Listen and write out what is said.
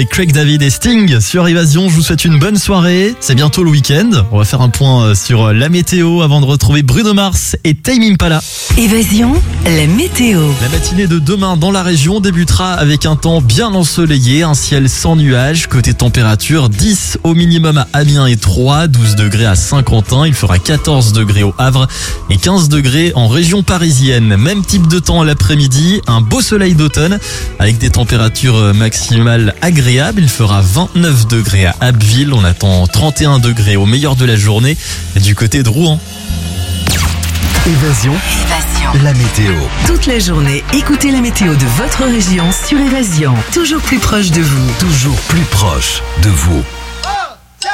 Et Craig David et Sting sur Évasion, je vous souhaite une bonne soirée. C'est bientôt le week-end. On va faire un point sur la météo avant de retrouver Bruno Mars et Tame Impala. Évasion, la météo. La matinée de demain dans la région débutera avec un temps bien ensoleillé, un ciel sans nuages. Côté température, 10 au minimum à Amiens et Troyes, 12 degrés à Saint-Quentin. Il fera 14 degrés au Havre et 15 degrés en région parisienne. Même type de temps l'après-midi, un beau soleil d'automne avec des températures maximales agréables. Il fera 29 degrés à Abbeville. On attend 31 degrés au meilleur de la journée du côté de Rouen. Évasion, la météo. Toute la journée, écoutez la météo de votre région sur Évasion. Toujours plus proche de vous. Toujours plus proche de vous.